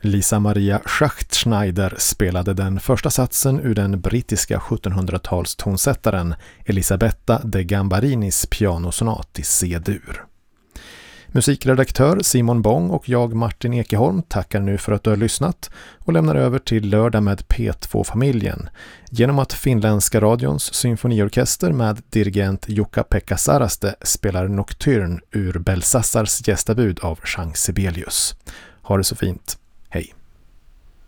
Lisa Maria Schachtschneider spelade den första satsen ur den brittiska 1700-talstonsättaren Elisabetta de Gambarinis pianosonat i C-dur. Musikredaktör Simon Bång och jag Martin Ekeholm tackar nu för att du har lyssnat och lämnar över till Lördag med P2-familjen genom att finländska radions symfoniorkester med dirigent Jukka-Pekka Saraste spelar Nocturne ur Belsassars gästabud av Jean Sibelius. Ha det så fint!